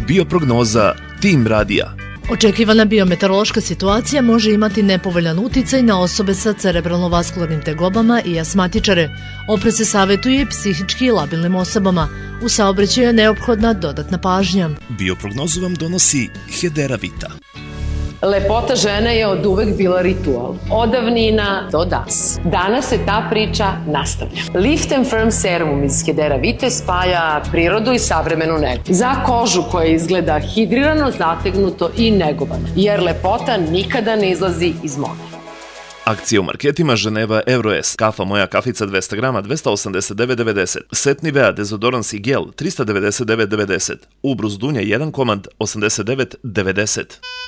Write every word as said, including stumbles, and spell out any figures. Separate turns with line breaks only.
Bioprognoza Tim radija.
Očekivana biometeorološka situacija može imati nepovoljan uticaj na osobe sa cerebralno-vaskularnim tegobama i asmatičare. Opre se savjetuje psihički labilnim osobama. U saobraćaju je neophodna dodatna pažnja.
Bioprognozu vam donosi Hedera Vita.
Lepota žene je od uvek bila ritual. Od davnina do danas. Danas se ta priča nastavlja. Lift and Firm serumom iz Hedera Vite spaja prirodu i savremenu negu. Za kožu koja izgleda hidrirano, zategnuto i negovano. Jer lepota nikada ne izlazi iz mode.
Akcija u marketima Ženeva Euroes. Kafa Moja kafica dvesta grama dvesta osamdeset devet devedeset. Set Nivea dezodorans i gel trista devedeset devet devedeset. Ubrus Dunja jedan komad osamdeset devet devedeset.